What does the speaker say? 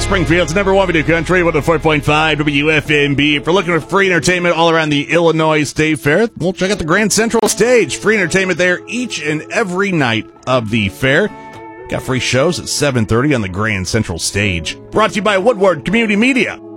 Springfield's number one video country, 104.5 WFMB. If you're looking for free entertainment all around the Illinois State Fair, well, check out the Grand Central Stage. Free entertainment there each and every night of the fair. Got free shows at 7:30 on the Grand Central Stage. Brought to you by Woodward Community Media.